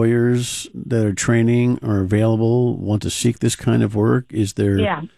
lawyers that are training or available want to seek this kind of work? Is there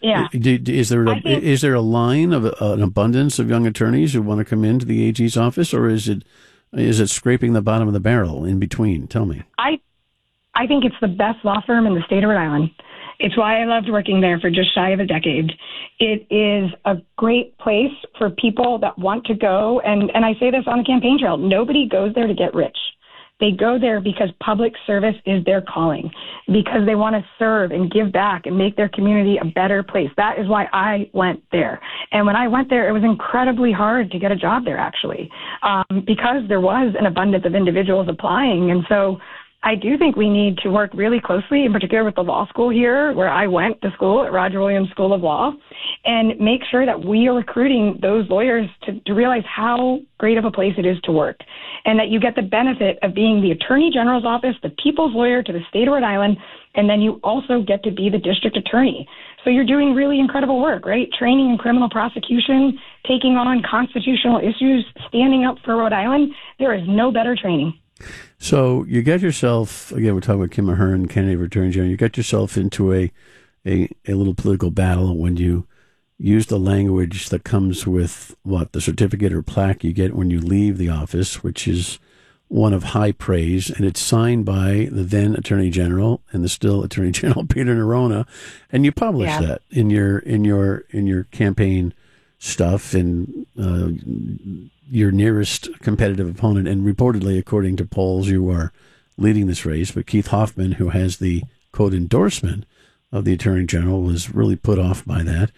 is there a line of an abundance of young attorneys who want to come into the AG's office, or is it scraping the bottom of the barrel in between? Tell me. I think it's the best law firm in the state of Rhode Island. It's why I loved working there for just shy of a decade. It is a great place for people that want to go, and I say this on the campaign trail, nobody goes there to get rich. They go there because public service is their calling, because they want to serve and give back and make their community a better place. That is why I went there. And when I went there, it was incredibly hard to get a job there, actually, because there was an abundance of individuals applying. And so I do think we need to work really closely, in particular with the law school here, where I went to school at Roger Williams School of Law, and make sure that we are recruiting those lawyers to realize how great of a place it is to work, and that you get the benefit of being the Attorney General's office, the people's lawyer to the state of Rhode Island, and then you also get to be the district attorney. So you're doing really incredible work, right? Training in criminal prosecution, taking on constitutional issues, standing up for Rhode Island. There is no better training. So you get yourself, again, we're talking about Kim Ahern, candidate for Attorney General, you got yourself into a little political battle when you use the language that comes with, the certificate or plaque you get when you leave the office, which is one of high praise, and it's signed by the then Attorney General and the still Attorney General, Peter Neronha, and you publish that in your campaign stuff and your nearest competitive opponent, and reportedly, according to polls, you are leading this race. But Keith Hoffman, who has the quote endorsement of the Attorney General, was really put off by that.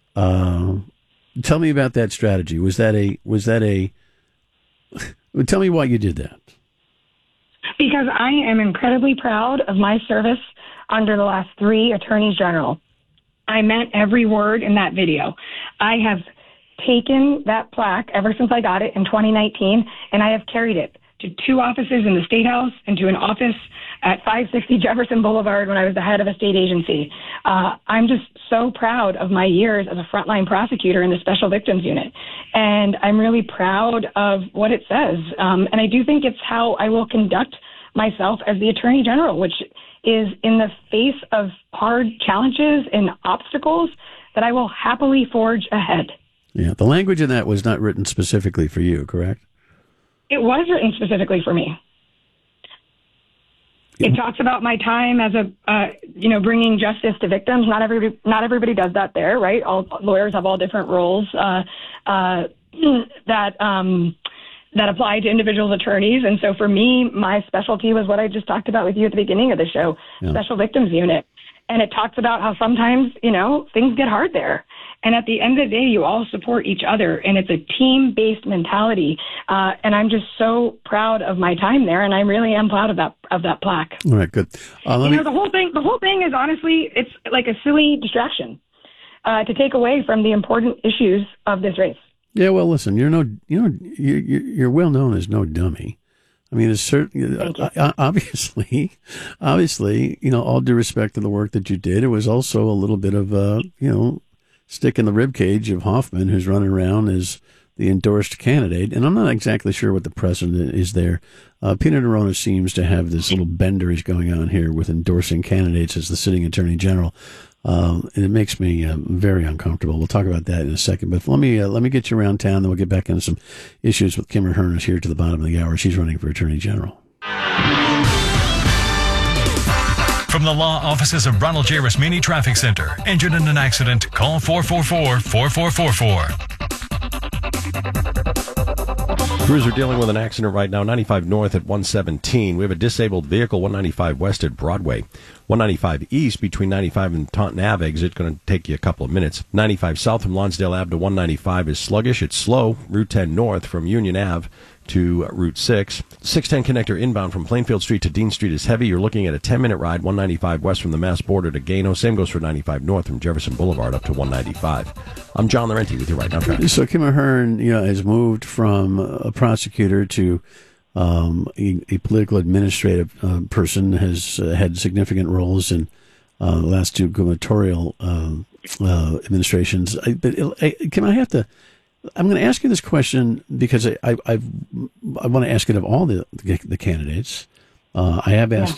Tell me about that strategy. Was that a? Tell me why you did that. Because I am incredibly proud of my service under the last 3 Attorneys General. I meant every word in that video. I have taken that plaque ever since I got it in 2019, and I have carried it to 2 offices in the State House and to an office at 560 Jefferson Boulevard when I was the head of a state agency. I'm just so proud of my years as a frontline prosecutor in the Special Victims Unit, and I'm really proud of what it says. And I do think it's how I will conduct myself as the Attorney General, which is in the face of hard challenges and obstacles that I will happily forge ahead. Yeah, the language in that was not written specifically for you, correct? It was written specifically for me. It talks about my time as bringing justice to victims. Not everybody does that there, right? All lawyers have all different roles that apply to individual attorneys. And so for me, my specialty was what I just talked about with you at the beginning of the show, Special Victims Unit. And it talks about how sometimes, things get hard there. And at the end of the day, you all support each other, and it's a team-based mentality. And I'm just so proud of my time there, and I really am proud of that plaque. All right, good. The whole thing is honestly, it's like a silly distraction to take away from the important issues of this race. Yeah, well, listen, you're well known as no dummy. I mean, it's certainly, obviously, all due respect to the work that you did, it was also a little bit of stick in the ribcage of Hoffman, who's running around as the endorsed candidate. And I'm not exactly sure what the precedent is there. Peter Neronha seems to have this little bender he's going on here with endorsing candidates as the sitting Attorney General. And it makes me very uncomfortable. We'll talk about that in a second. But let me get you around town, then we'll get back into some issues with Kim Ahern, who's here to the bottom of the hour. She's running for Attorney General. From the law offices of Ronald J. Rasmini Traffic Center. Injured in an accident? Call 444-4444. Crews are dealing with an accident right now, 95 north at 117. We have a disabled vehicle, 195 west at Broadway. 195 east between 95 and Taunton Ave exit, going to take you a couple of minutes. 95 south from Lonsdale Ave to 195 is sluggish. It's slow. Route 10 north from Union Ave to Route 6. 610 connector inbound from Plainfield Street to Dean Street is heavy. You're looking at a 10-minute ride, 195 west from the Mass border to Gano. Same goes for 95 north from Jefferson Boulevard up to 195. I'm John Laurenti with you right now. So Kim Ahern, has moved from a prosecutor to a political administrative person, has had significant roles in the last 2 gubernatorial administrations. Kim, I'm going to ask you this question because I want to ask it of all the candidates. I have asked